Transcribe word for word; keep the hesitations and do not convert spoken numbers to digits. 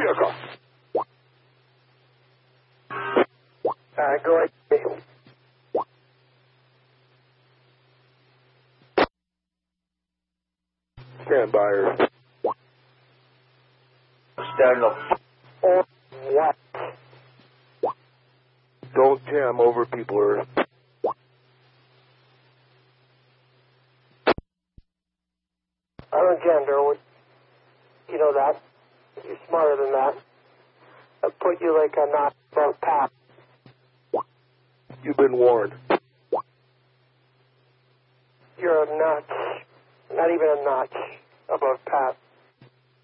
vehicle. All right, go ahead. Stand by her. Stand up. Or what? Don't jam over people, Earth. I don't jam, Derwood. You know that. You're smarter than that. I put you like a notch above Pat. You've been warned. You're a notch. Not even a notch above Pat.